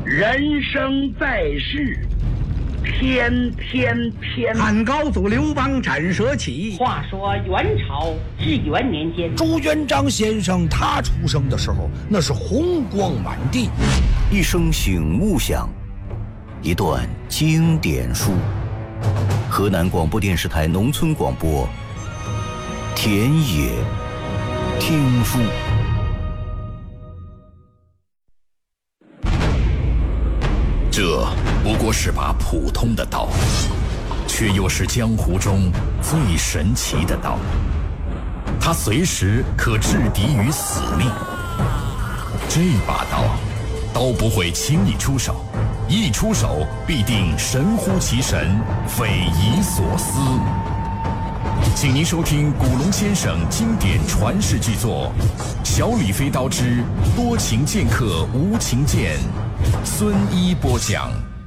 人生在世，天天天。 汉高祖刘邦斩蛇起。 话说元朝至元年间， 朱元璋先生他出生的时候，那是红光满地。 一声醒悟响，一段经典书。河南广播电视台农村广播，田野听书。 这不过是把普通的刀，却又是江湖中最神奇的刀。它随时可置敌于死地。这把刀不会轻易出手，一出手必定神乎其神，匪夷所思。请您收听古龙先生经典传世巨作《小李飞刀之多情剑客无情剑》，孙一播讲。